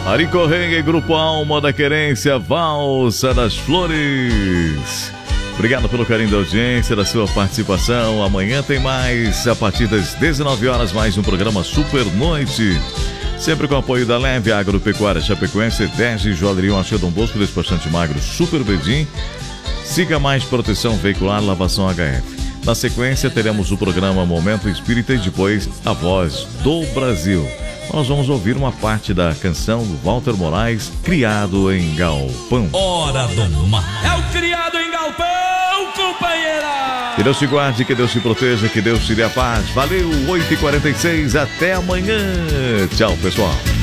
Ari Correia e Grupo Alma da Querência, Valsa das Flores. Obrigado pelo carinho da audiência, da sua participação. Amanhã tem mais, a partir das 19 horas, mais um programa Super Noite. Sempre com o apoio da Leve Agropecuária Chapecoense, Dege, Joalheria Achei Dom Bosco, Despachante Magro, Super Bedim. Siga Mais Proteção Veicular, Lavação HF. Na sequência, teremos o programa Momento Espírita e depois a Voz do Brasil. Nós vamos ouvir uma parte da canção do Walter Moraes, Criado em Galpão. Hora do Mar. É o Criado em Galpão, companheira! Que Deus te guarde, que Deus te proteja, que Deus te dê a paz. Valeu, 8h46, até amanhã. Tchau, pessoal.